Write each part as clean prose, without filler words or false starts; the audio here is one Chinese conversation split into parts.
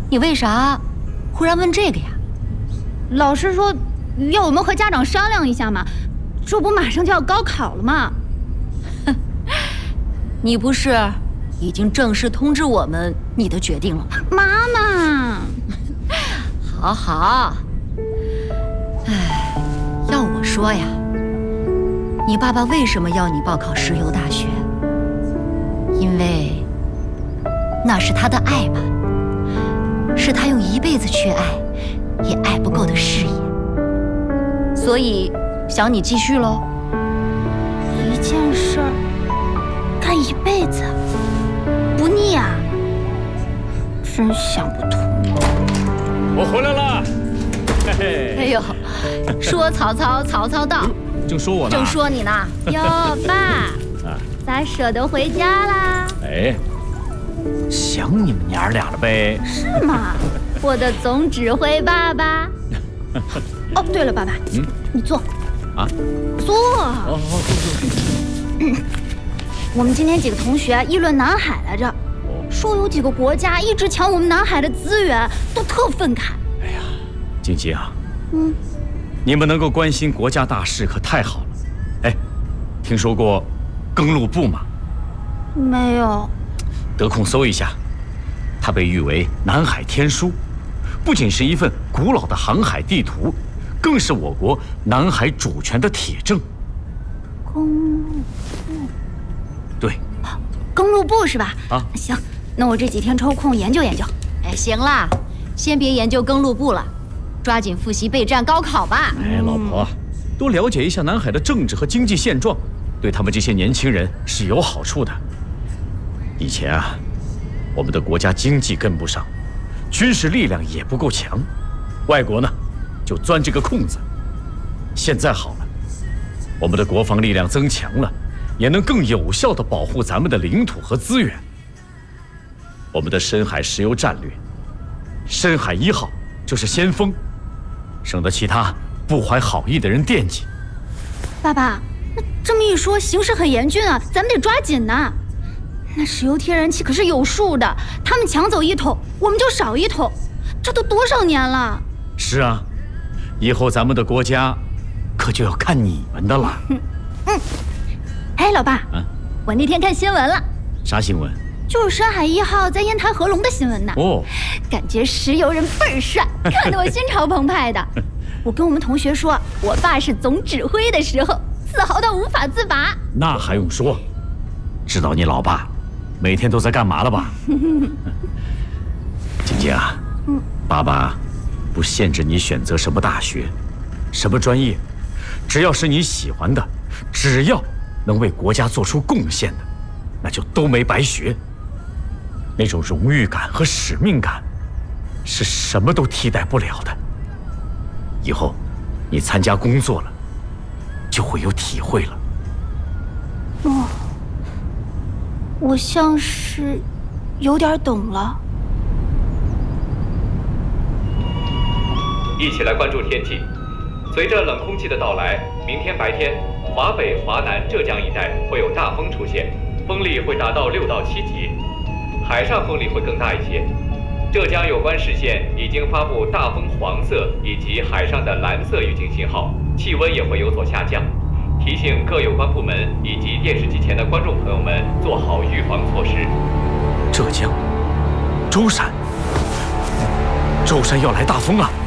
你为啥忽然问这个呀？ 老师说要我们和家长商量一下嘛，这不马上就要高考了吗？ 你不是已经正式通知我们你的决定了吗？ 妈妈， 好好。哎，要我说呀，你爸爸为什么要你报考石油大学？因为那是他的爱吧，是他用一辈子去爱也爱不够的事业，所以想你继续喽。 一件事儿干一辈子，不腻啊？真想不通。 我回来了，嘿嘿。 哎呦，说曹操，曹操到。 正说我呢。 正说你呢。 哟，爸，咋舍得回家啦？ 哎，想你们娘儿俩了呗？ 是吗？我的总指挥爸爸。哦，对了，爸爸，你坐。 啊？ 坐。 哦，坐。 我们今天几个同学议论南海来着，说有几个国家一直抢我们南海的资源，都特愤慨。 哎呀，静静啊，你们能够关心国家大事可太好了。哎，听说过耕路部吗？ 没有。 得空搜一下，它被誉为南海天书，不仅是一份古老的航海地图，更是我国南海主权的铁证。 公路部。 对， 公路部是吧？ 啊， 行，那我这几天抽空研究研究。 哎，行啦，先别研究公路部了，抓紧复习备战高考吧。 哎，老婆，多了解一下南海的政治和经济现状，对他们这些年轻人是有好处的。以前啊，我们的国家经济跟不上，军事力量也不够强，外国呢就钻这个空子。现在好了，我们的国防力量增强了，也能更有效地保护咱们的领土和资源。我们的深海石油战略，深海1号就是先锋，省得其他不怀好意的人惦记。 爸爸，那这么一说，形势很严峻啊，咱们得抓紧呐。那石油天然气可是有数的，他们抢走1桶，我们就少1桶，这都多少年了？ 是啊，以后咱们的国家可就要看你们的了。 哎，老爸，我那天看新闻了。 啥新闻？ 就是深海1号在烟台合龙的新闻呢。 哦， 感觉石油人倍儿帅，看得我心潮澎湃的。我跟我们同学说，我爸是总指挥的时候，自豪到无法自拔。 那还用说？知道你老爸每天都在干嘛了吧？晶晶啊，爸爸不限制你选择什么大学、什么专业，只要是你喜欢的，只要能为国家做出贡献的，那就都没白学。那种荣誉感和使命感，是什么都替代不了的。以后你参加工作了，就会有体会了。 哦，我像是有点懂了。 一起来关注天气。随着冷空气的到来，明天白天，华北、华南、浙江一带会有大风出现，风力会达到6到7级，海上风力会更大一些。浙江有关市县已经发布大风黄色以及海上的蓝色预警信号，气温也会有所下降。提醒各有关部门以及电视机前的观众朋友们做好预防措施。 浙江，舟山，舟山要来大风啊！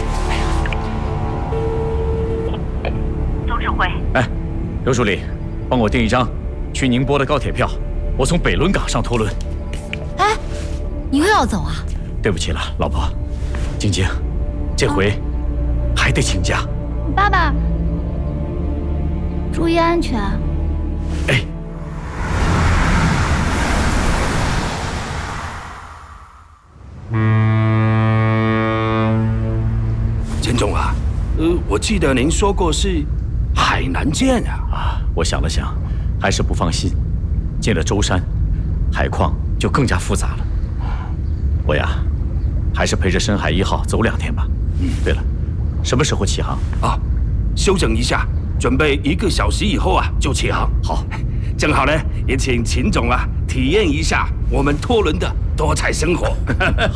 总指挥， 哎，刘助理，帮我订一张去宁波的高铁票，我从北仑港上拖轮。 哎，你又要走啊？ 对不起了，老婆。晶晶，这回还得请假。 爸爸，注意安全。 哎。 钱总啊，我记得您说过是海南舰啊。 我想了想，还是不放心。进了舟山，海况就更加复杂了。我呀，还是陪着深海1号走2天吧。对了，什么时候起航？ 啊，休整一下，准备1个小时以后啊就起航。 好， 正好呢，也请秦总啊体验一下我们拖轮的多彩生活。